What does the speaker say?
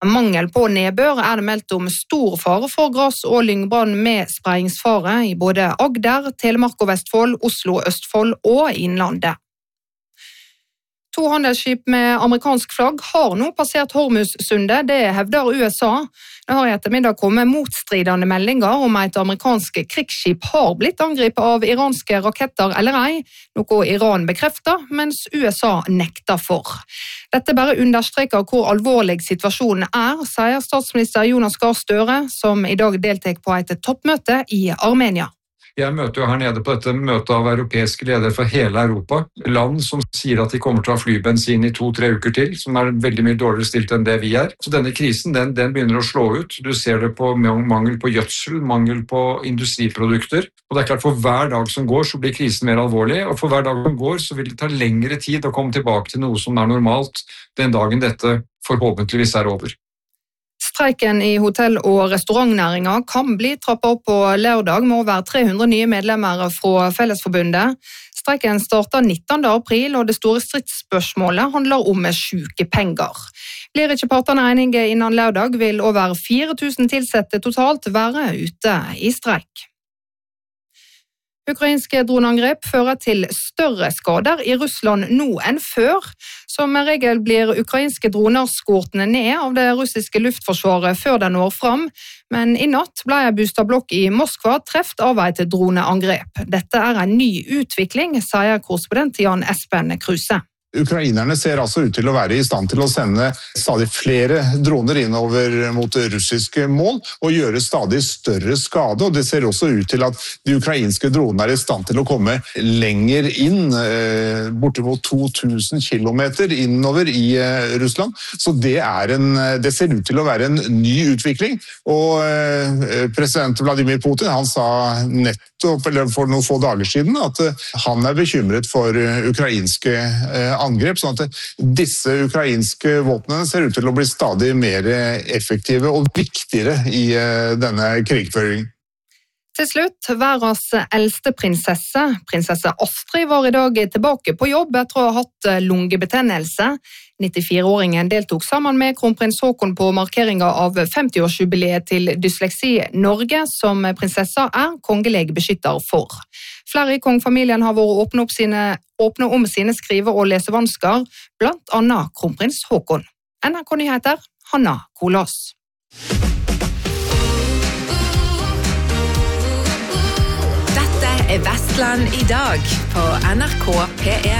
Mangel på nedbør det meldt om stor fare for gras- og lyngbrann med spredningsfare i både Agder, Telemark og Vestfold, Oslo, Østfold og Innlandet. 2 handelsskip med amerikansk flagg har nå passert Hormuzsundet, det hevder USA. Det har i ettermiddag kommet motstridende meldinger om at amerikanske krigsskip har blitt angrepet av iranske raketter eller ei, noe Iran bekrefter, mens USA nekter for. Dette bare understreker hvor alvorlig situasjonen sier statsminister Jonas Gahr Støre, som i dag deltar på et toppmøte i Armenia. Jeg møter jo her nede på dette møtet av europeiske ledere fra hele Europa. Land som sier at de kommer til å ha flybensin i 2-3 uker til, som veldig mye dårligere stilt enn det vi Så denne krisen, den begynner å slå ut. Du ser det på mangel på gjødsel, mangel på industriprodukter. Og det klart, for hver dag som går, så blir krisen mer alvorlig. Og for hver dag som går, så vil det ta lengre tid å komme tilbake til noe som normalt den dagen dette forhåpentligvis over. Streiken i hotell- og restaurantnæringen kan bli trappet opp på lørdag med over 300 nye medlemmer fra Fellesforbundet. Streiken starter 19. april, og det store stridsspørsmålet handler om sykepenger. Blir ikke partene enige innen lørdag, vil over 4000 tilsatte totalt være ute i streik. Ukrainske droneangrep fører til større skader i Russland nå enn før. Som regel blir ukrainske droner skåret ned av det russiske luftforsvaret før de når fram, men i natt ble en boostadblokk i Moskva treft av et droneangrep. Dette en ny utvikling, sier korrespondent Jan Espen Kruse. Ukrainerne ser altså ut til å være i stand til å sende stadig flere droner innover mot russiske mål og gjøre stadig større skade, og det ser også ut til at de ukrainske dronene i stand til å komme lenger inn, bortimot 2000 kilometer innover i Russland. Så det ser ut til å være en ny utvikling, og president Vladimir Putin han sa nettopp, eller for noen få dager siden, at han bekymret for ukrainske angrep, sånn at disse ukrainske våpnene ser ut til å bli stadig mer effektive og viktigere i denne krigføringen. Til slutt, verdens eldste prinsesse, prinsesse Astrid, var i dag tilbake på jobb etter å ha hatt lungebetennelse. 94-åringen deltok sammen med kronprins Haakon på markeringen av 50-årsjubileet til Dysleksi Norge, som prinsessa kongelig beskytter for. Flere i kongefamilien har vært åpne om sine skrive- og lesevansker, blant annet kronprins Haakon. NRK Nyheter, Hanna Kolås. Dette Vestland i dag på NRK P1.